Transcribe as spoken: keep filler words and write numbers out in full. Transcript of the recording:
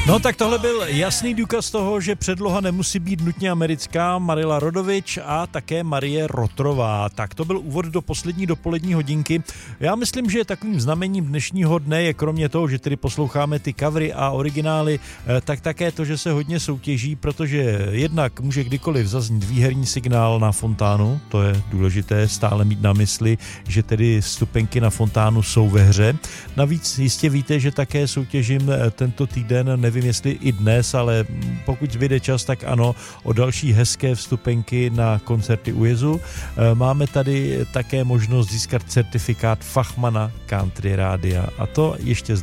No tak tohle byl jasný důkaz toho, že předloha nemusí být nutně americká. Marila Rodovič a také Marie Rotrová. Tak to byl úvod do poslední dopolední hodinky. Já myslím, že takovým znamením dnešního dne je kromě toho, že tedy posloucháme ty covery a originály, tak také to, že se hodně soutěží, protože jednak může kdykoliv zaznít výherní signál na fontánu, to je důležité stále mít na mysli, že tedy vstupenky na fontánu jsou ve hře. Navíc jistě víte, že také soutěžím tento týden, nevím jestli i dnes, ale pokud zbyde čas, tak ano, o další hezké vstupenky na koncerty u Jezu. Máme tady také možnost získat certifikát fachmana Country Rádia a to ještě